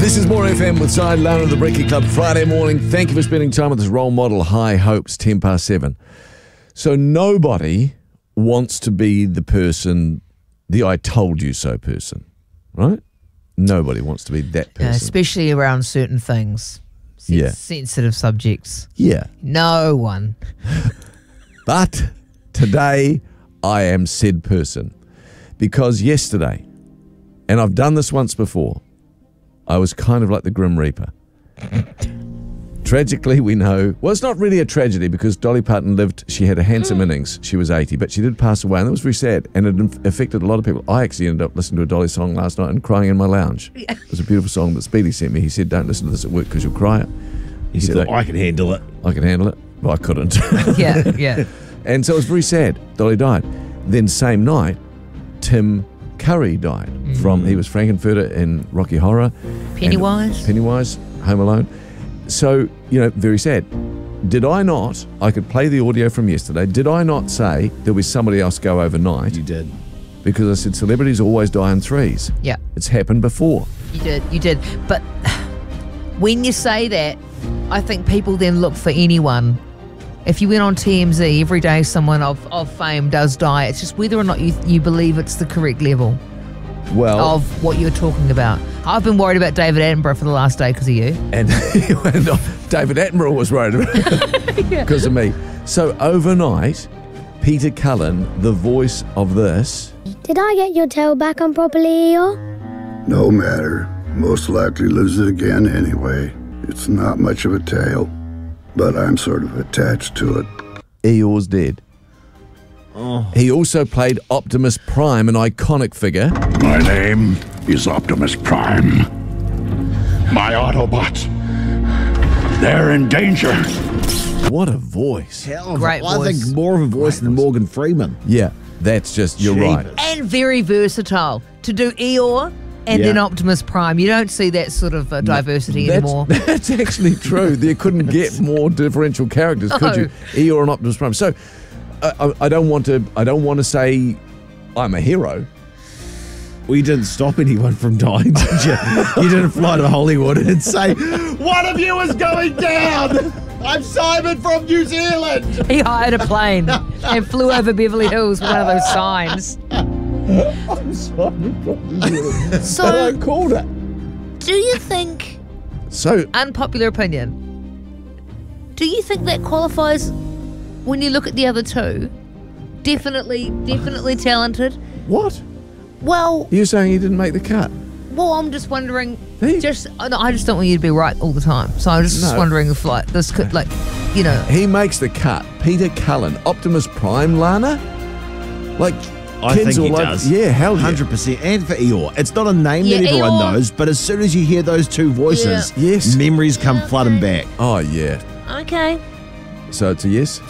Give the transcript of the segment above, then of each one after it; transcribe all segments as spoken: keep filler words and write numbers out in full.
This is More F M with Side Lana of the Brekkie Club Friday morning. Thank you for spending time with this role model, High Hopes, ten past seven. So nobody wants to be the person, the I told you so person, right? Nobody wants to be that person. Uh, especially around certain things. Sen- Yeah. Sensitive subjects. Yeah. No one. But today I am said person. Because yesterday, and I've done this once before, I was kind of like the Grim Reaper. Tragically, we know, well, it's not really a tragedy because Dolly Parton lived, she had a handsome innings. She was eighty, but she did pass away, and that was very sad, and it affected a lot of people. I actually ended up listening to a Dolly song last night and crying in my lounge. It was a beautiful song that Speedy sent me. He said, don't listen to this at work because you'll cry it. He said, I can handle it. I can handle it. Well, I couldn't. Yeah, yeah. And so it was very sad. Dolly died. Then same night, Tim Curry died from, he was Frankenfurter in Rocky Horror. Pennywise. And Pennywise, Home Alone. So, you know, very sad. Did I not, I could play the audio from yesterday, did I not say there was somebody else go overnight? You did. Because I said celebrities always die in threes. Yeah. It's happened before. You did, you did. But when you say that, I think people then look for anyone. If you went on T M Z, every day someone of, of fame does die. It's just whether or not you you believe it's the correct level Well, of what you're talking about. I've been worried about David Attenborough for the last day because of you. and, and David Attenborough was worried because of me. So overnight, Peter Cullen, the voice of this, Did I get your tail back on properly, Eeyore? No matter. Most likely lose it again anyway. It's not much of a tail, but I'm sort of attached to it. Eeyore's dead. Oh. He also played Optimus Prime, an iconic figure. My name is Optimus Prime. My Autobots, they're in danger. What a voice. Hell of a- Great I voice. think more of a voice than Morgan Freeman. Yeah, that's just, you're right. Jeepers. And very versatile. To do Eeyore and Yeah. then Optimus Prime. You don't see that sort of uh, diversity That's, anymore. that's actually true. There couldn't get more differential characters, could you? Eeyore and Optimus Prime. So, uh, I, I don't want to. I don't want to say I'm a hero. We didn't stop anyone from dying, did you? You didn't fly to Hollywood and say, one of you is going down! I'm Simon from New Zealand! He hired a plane and flew over Beverly Hills with one of those signs. I'm sorry. So, I called it. do you think, So unpopular opinion, do you think that qualifies when you look at the other two? Definitely, definitely talented. what? Well, You're saying he didn't make the cut? well, I'm just wondering. He- Just, I I just don't want you to be right all the time. So I'm just No. wondering if, like, this could, like, you know, He makes the cut. Peter Cullen, Optimus Prime, Lana. Like I kids think he all over- does. Yeah, hell yeah. one hundred percent. And for Eeyore. It's not a name Yeah, that everyone Eeyore. knows, but as soon as you hear those two voices, Yeah. Yes. memories come flooding back. Oh yeah. okay, So it's a yes.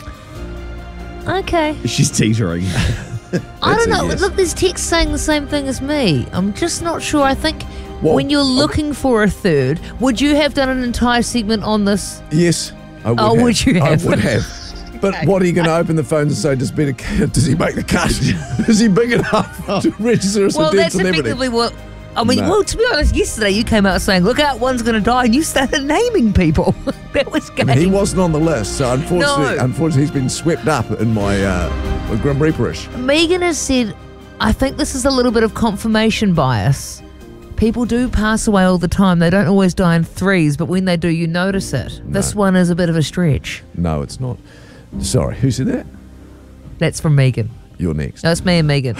okay. She's teetering. I That's don't a know. yes. Look, there's text saying the same thing as me. I'm just not sure. I think Well, when you're looking for a third, would you have done an entire segment on this? Yes. I would Oh, have. would you have? I would have. But what are you going to open the phones and say? Does Peter? Does he make the cut? Is he big enough to register as Well, a dead that's celebrity? effectively what. I mean, No. well, to be honest, yesterday you came out saying, "Look out, one's going to die," and you started naming people. That was I good. mean, he wasn't on the list, so unfortunately, No. unfortunately, he's been swept up in my uh, my Grim Reaperish. Megan has said, I think this is a little bit of confirmation bias. People do pass away all the time. They don't always die in threes, but when they do, you notice it. This one is a bit of a stretch. No, it's not. Sorry, who said that? That's from Megan. You're next. No, it's me and Megan.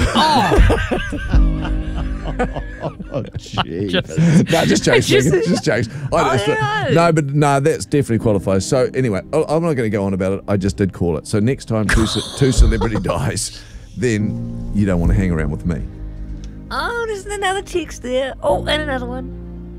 Oh, gee. No, just jokes, Just- Megan. Just jokes. I just- know. No, but no, that's definitely qualifies. So anyway, I- I'm not going to go on about it. I just did call it. So next time two, ce- two celebrity dies, then you don't want to hang around with me. Oh, there's another text there. Oh, and another one.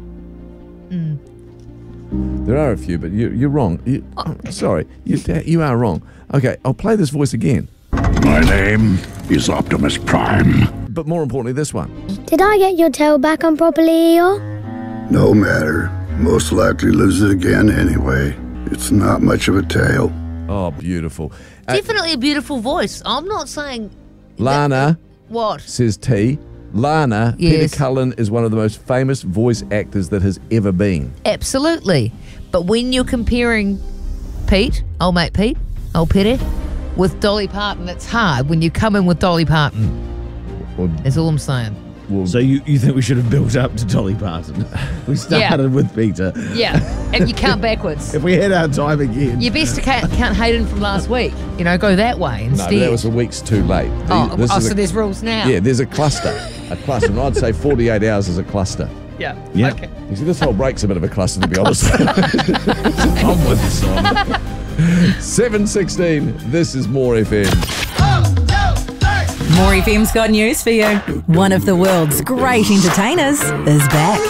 There are a few, but you, you're wrong. You, sorry, you, you are wrong. Okay, I'll play this voice again. My name is Optimus Prime. But more importantly, this one. Did I get your tail back on properly, Eeyore? No matter. Most likely lose it again anyway. It's not much of a tail. Oh, beautiful. Uh, Definitely a beautiful voice. I'm not saying Lana what. says T. Lana, Yes. Peter Cullen is one of the most famous voice actors that has ever been. Absolutely. But when you're comparing Pete, old mate Pete, old Peter, with Dolly Parton, it's hard when you come in with Dolly Parton. Well, That's all I'm saying. well, So you, you think we should have built up to Dolly Parton? We started Yeah. with Peter. Yeah, and you count backwards. If we had our time again. You're best to count, count Hayden from last week. You know, go that way no, instead. that was a week's too late. oh, This oh is so a- there's rules now. yeah, there's a cluster. A cluster. And I'd say forty-eight hours is a cluster. Yeah. Yeah. Okay. You see, this whole break's a bit of a cluster, to be honest. I'm with the song. seven sixteen, this is More F M. More F M's got news for you. One of the world's great entertainers is back.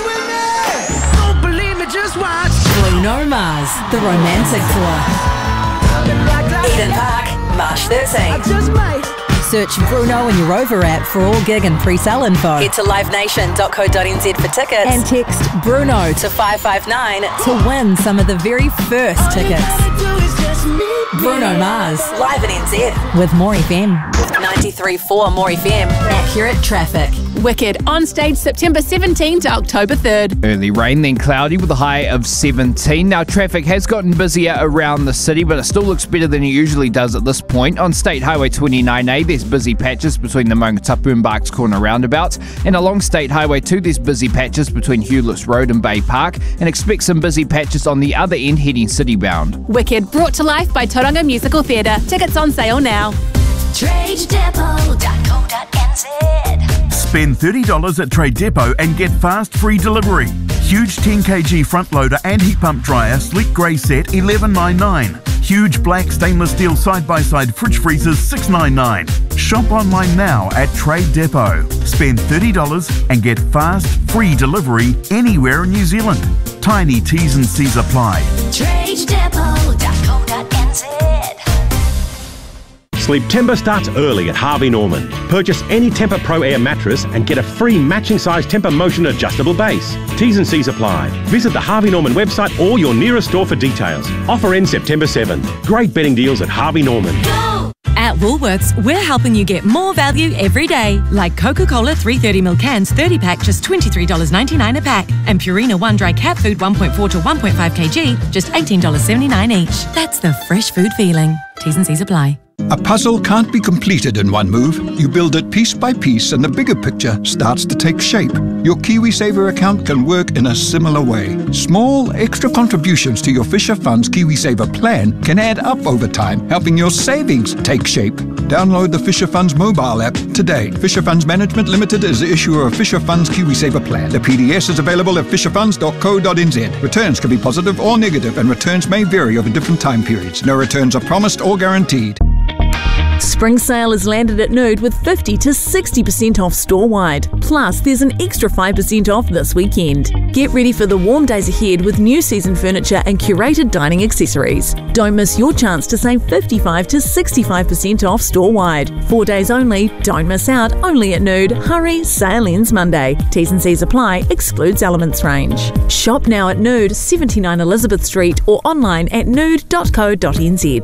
Bruno Mars, the Romantic Tour. Eden Park, March thirteenth. Search Bruno in your Rover app for all gig and pre-sale info. Head to live nation dot co dot n z for tickets and text Bruno to five five nine to win some of the very first tickets. Bruno Mars, live in N Z with More F M. ninety-three point four More F M. Accurate traffic. Wicked on stage September seventeenth to October third. Early rain, then cloudy with a high of seventeen. Now, traffic has gotten busier around the city, but it still looks better than it usually does at this point. On State Highway twenty-nine A, there's busy patches between the Maungatapu and Barks Corner roundabouts. And along State Highway two, there's busy patches between Hewletts Road and Bay Park. And expect some busy patches on the other end heading city-bound. Wicked brought to life by Tauranga Musical Theatre. Tickets on sale now. trade depot dot co dot n z. Spend thirty dollars at Trade Depot and get fast free delivery. Huge ten kilogram front loader and heat pump dryer sleek grey set eleven ninety-nine. Huge black stainless steel side-by-side fridge freezers six ninety-nine. Shop online now at Trade Depot. Spend thirty dollars and get fast free delivery anywhere in New Zealand. Tiny T's and C's apply. trade depot dot co dot n z. Sleep Timber starts early at Harvey Norman. Purchase any Tempur Pro Air mattress and get a free matching size Tempur Motion adjustable base. T's and C's apply. Visit the Harvey Norman website or your nearest store for details. Offer ends September seventh. Great bedding deals at Harvey Norman. At Woolworths, we're helping you get more value every day. Like Coca-Cola three thirty mil cans, thirty pack, just twenty-three dollars ninety-nine a pack. And Purina one dry cat food one point four to one point five kilograms, just eighteen dollars seventy-nine each. That's the fresh food feeling. T's and C's apply. A puzzle can't be completed in one move. You build it piece by piece and the bigger picture starts to take shape. Your KiwiSaver account can work in a similar way. Small extra contributions to your Fisher Funds KiwiSaver plan can add up over time, helping your savings take shape. Download the Fisher Funds mobile app today. Fisher Funds Management Limited is the issuer of Fisher Funds KiwiSaver plan. The P D S is available at fisher funds dot co dot n z. Returns can be positive or negative and returns may vary over different time periods. No returns are promised or guaranteed. Spring sale has landed at Nude with fifty to sixty percent off store-wide. Plus, there's an extra five percent off this weekend. Get ready for the warm days ahead with new season furniture and curated dining accessories. Don't miss your chance to save fifty-five to sixty-five percent off store-wide. Four days only, don't miss out, only at Nude. Hurry, sale ends Monday. T's and C's apply, excludes Elements range. Shop now at Nude, seventy-nine Elizabeth Street or online at nude dot co dot n z.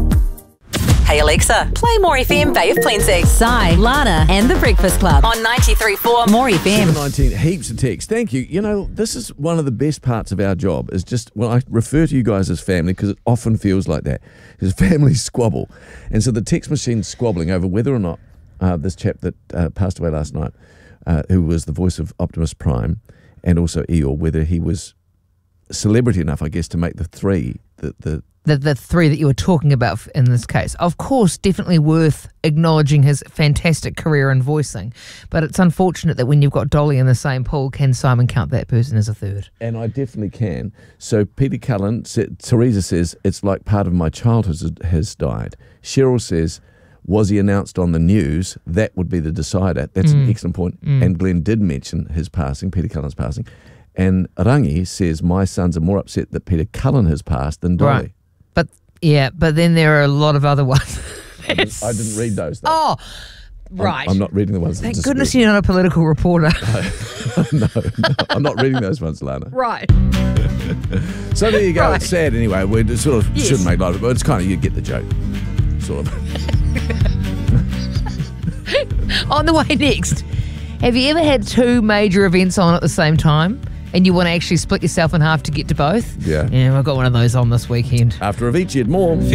Hey Alexa, play More F M Bay of Plenty. Sai, Lana and The Breakfast Club on ninety-three point four More F M. seven nineteen, heaps of text. Thank you. You know, this is one of the best parts of our job is just when I refer to you guys as family because it often feels like that. Because families squabble. And so the text machine's squabbling over whether or not uh, this chap that uh, passed away last night, uh, who was the voice of Optimus Prime and also Eeyore, whether he was celebrity enough, I guess, to make the three, the, the The, the three that you were talking about in this case. Of course, definitely worth acknowledging his fantastic career in voicing. But it's unfortunate that when you've got Dolly in the same pool, can Simon count that person as a third? And I definitely can. So Peter Cullen, Teresa says, it's like part of my childhood has, has died. Cheryl says, was he announced on the news? That would be the decider. That's Mm. an excellent point. Mm. And Glenn did mention his passing, Peter Cullen's passing. And Rangi says, my sons are more upset that Peter Cullen has passed than Dolly. Right. But yeah, but then there are a lot of other ones. I, didn't, I didn't read those, though. Oh, right. I'm, I'm not reading the ones that Thank disagree. goodness you're not a political reporter. no, no, I'm not reading those ones, Lana. Right. So there you go. Right. It's sad anyway. We sort of Yes. shouldn't make light of it, but it's kind of, you get the joke. Sort of. On the way next, Have you ever had two major events on at the same time and you want to actually split yourself in half to get to both? Yeah. Yeah, I've got one of those on this weekend. After Avicii, more.